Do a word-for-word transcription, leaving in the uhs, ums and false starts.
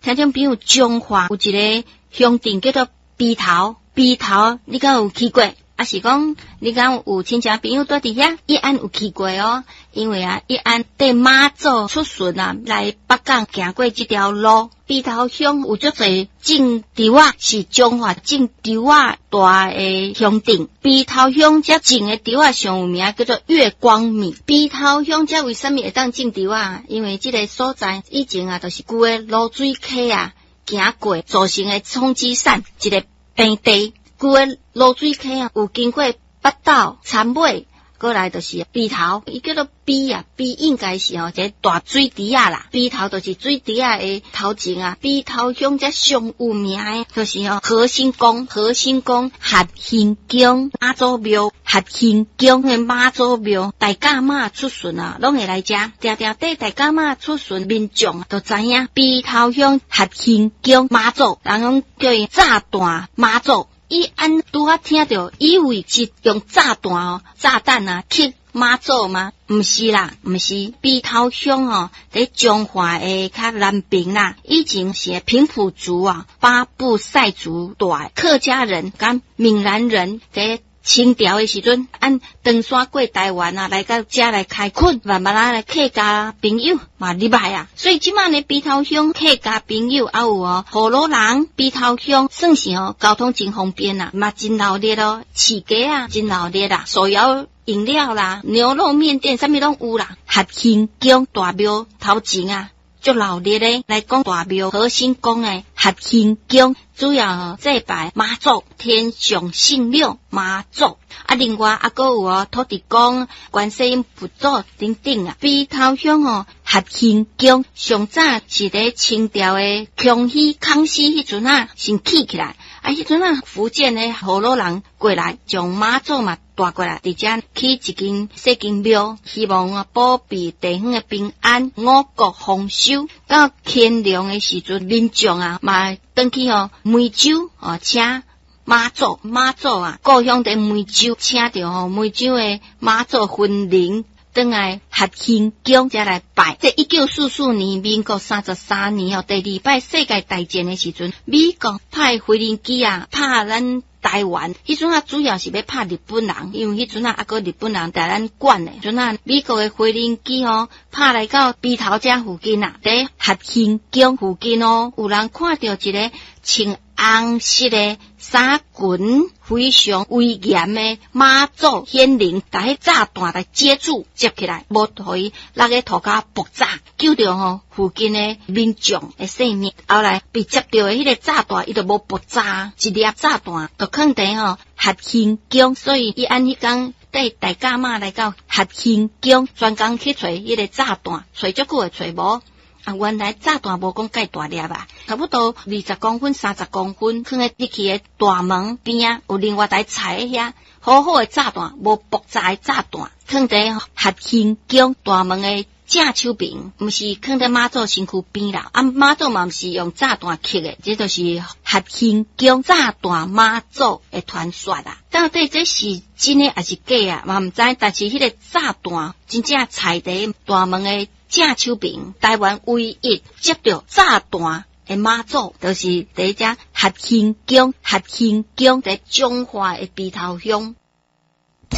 听众朋友，彰化有一个乡镇叫做鼻头，鼻头你敢有去过？啊是讲你敢有亲戚朋友住伫遐？伊安有去过哦，因为啊，伊安缀妈祖出巡啊，来北港行过这条路。鼻头乡有足侪种稻啊，是彰化种稻啊大诶乡镇。鼻头乡遮种诶稻啊上有名叫做月光米。鼻头乡遮为什么会当种稻啊？因为这个所在以前啊，就是旧诶露水溪啊行过造成诶冲积扇一个平地。旧诶露水溪啊，有经过北斗、参尾，过来就是鼻头，伊叫做鼻啊，鼻应该是哦，一个大水池啊啦。鼻头就是水池啊的头前啊。鼻头乡遮上有名诶，就是哦核心宫、核心宫、核心宫、妈祖庙、核心宫诶妈祖庙，大甲妈出巡啊，拢会来遮。定定缀大甲妈出巡，民众都知影鼻头乡核心宫妈祖，人讲叫伊炸弹妈祖。伊安拄啊听到，以为是用炸弹哦、炸弹啊去妈祖吗？毋是啦，毋是。鼻头乡哦，伫彰化诶较南边啦。以前是平埔族啊、巴布赛族大客家人、甲闽南人伫清朝诶时阵，按登山过台湾啊，来到遮来开垦，慢慢啊来客家朋友嘛入来啊。所以即摆呢，鼻头乡客家朋友还有哦，河洛人鼻头乡算是哦交通真方便啊，嘛真闹热哦，市街啊真闹热啊，手摇饮料啦、牛肉面店啥物拢有啦。核心宫大庙头前啊，足闹热咧。来讲大庙核心宫诶核心宫，主要祭拜妈祖、天上圣母妈祖。啊，另外啊，还有哦土地公、观世音菩萨等等啊。鼻头乡哦核心宫上早是咧清朝诶康熙、康熙迄阵啊，先起起来。啊，迄阵啊，福建诶河洛人过来，将妈祖嘛带过来，伫遮起一间小间庙，希望啊保庇地方诶平安、五谷丰收。到乾隆诶时阵，民众啊嘛转去哦梅州哦请妈祖，妈祖啊故乡伫梅州，请着哦梅州诶妈祖分灵。转来核心宫才来拜。在一九四四年，民国三十三年哦，第二摆世界大战的时阵，美国派飞行机啊，拍咱台湾。迄阵啊，主要是要拍日本人，因为迄阵啊，还个日本人在咱管的。阵啊，美国的飞行机哦，拍来到鼻头遮附近啊，在核心宫附近哦，有人看到一个穿红色的衫裙，非常威严的妈祖显灵，把迄炸弹来接住接起来，无互伊落个涂骹爆炸，救着吼附近的民众的性命。后来被接到的迄个炸弹，伊就无爆炸，一粒炸弹就放伫吼核心宫，所以伊按迄天带大家嘛来到核心宫，专工去找迄个炸弹，找足久会找无。啊，原来炸弹无讲介大粒啊，差不多二十公分、三十公分，放喺入去嘅大门边啊，有另外台菜遐，好好嘅炸弹，无爆炸嘅炸弹，放喺核心宫大门嘅正手边，毋是放喺妈祖身躯边啦。啊，妈祖嘛毋是用炸弹刻嘅，这就是核心宫炸弹妈祖嘅传说啦。到底这是真嘅还是假啊？嘛毋知，但是迄个炸弹真正踩伫大门嘅正手边，台湾唯一接到炸弹的妈祖，就是第一只核心宫，核心宫在彰化的鼻头乡。